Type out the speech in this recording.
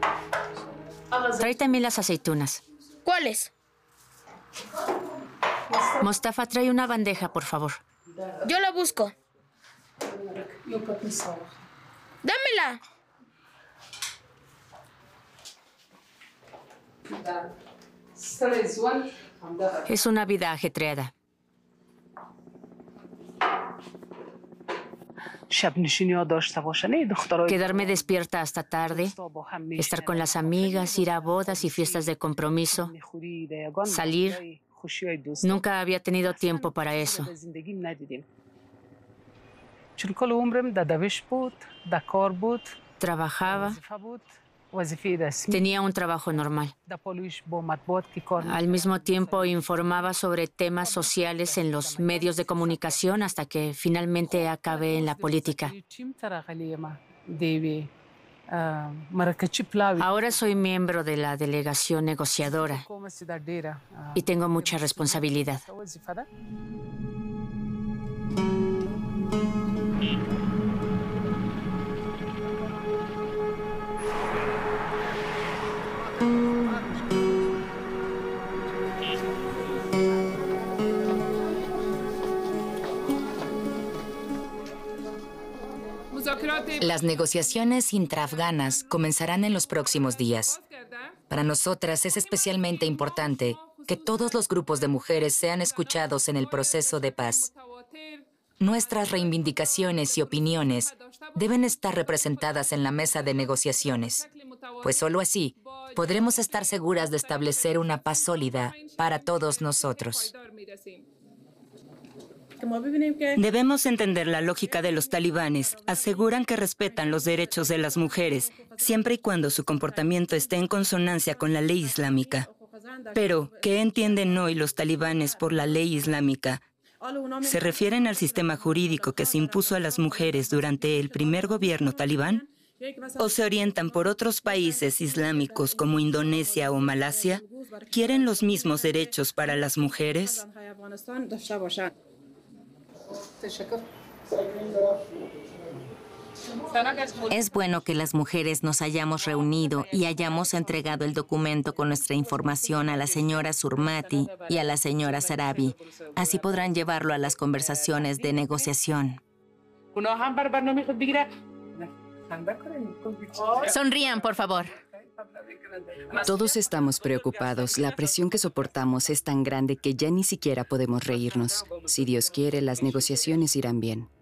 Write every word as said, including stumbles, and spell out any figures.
Trae también las aceitunas. ¿Cuáles? Mostafa, trae una bandeja, por favor. Yo la busco. ¡Dámela! Es una vida ajetreada. Quedarme despierta hasta tarde, estar con las amigas, ir a bodas y fiestas de compromiso, salir. Nunca había tenido tiempo para eso. Trabajaba. Tenía un trabajo normal. Al mismo tiempo informaba sobre temas sociales en los medios de comunicación hasta que finalmente acabé en la política. Ahora soy miembro de la delegación negociadora y tengo mucha responsabilidad. Las negociaciones intraafganas comenzarán en los próximos días. Para nosotras es especialmente importante que todos los grupos de mujeres sean escuchados en el proceso de paz. Nuestras reivindicaciones y opiniones deben estar representadas en la mesa de negociaciones, pues solo así podremos estar seguras de establecer una paz sólida para todos nosotros. Debemos entender la lógica de los talibanes. Aseguran que respetan los derechos de las mujeres, siempre y cuando su comportamiento esté en consonancia con la ley islámica. Pero, ¿qué entienden hoy los talibanes por la ley islámica? ¿Se refieren al sistema jurídico que se impuso a las mujeres durante el primer gobierno talibán? ¿O se orientan por otros países islámicos como Indonesia o Malasia? ¿Quieren los mismos derechos para las mujeres? Es bueno que las mujeres nos hayamos reunido y hayamos entregado el documento con nuestra información a la señora Surmati y a la señora Sarabi. Así podrán llevarlo a las conversaciones de negociación. Sonrían, por favor. Todos estamos preocupados. La presión que soportamos es tan grande que ya ni siquiera podemos reírnos. Si Dios quiere, las negociaciones irán bien.